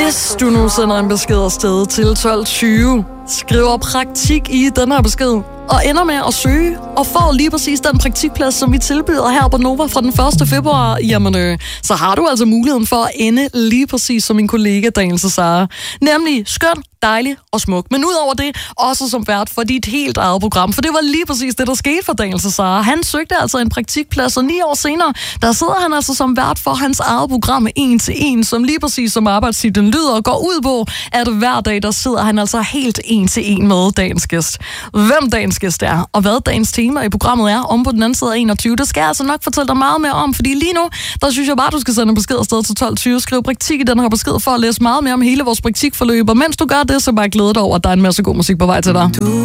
Hvis du nu sender en besked afsted til 1220, skriver praktik i den her besked, og ender med at søge, og får lige præcis den praktikplads, som vi tilbyder her på Nova fra den 1. februar, jamen, så har du altså muligheden for at ende lige præcis som min kollega Daniel Cesar. Nemlig skøn, dejlig og smuk. Men udover det, også som vært for dit helt eget program, for det var lige præcis det, der skete for Daniel Cesar. Han søgte altså en praktikplads, og 9 år senere, der sidder han altså som vært for hans eget program 1 til 1, som lige præcis som arbejdstitlen lyder og går ud på, at hver dag, der sidder han altså helt 1 til 1 med dagens gæst. Hvem dagens gæst er, og hvad dagens tema i programmet er, om på den anden side af 21, det skal jeg altså nok fortælle dig meget mere om, fordi lige nu, der synes jeg bare, du skal sende en besked afsted til 1220, skriv praktik i den her besked for at læse meget mere om hele vores praktikforløb, og mens du gør det, så bare glæder dig over, at der er en masse god musik på vej til dig.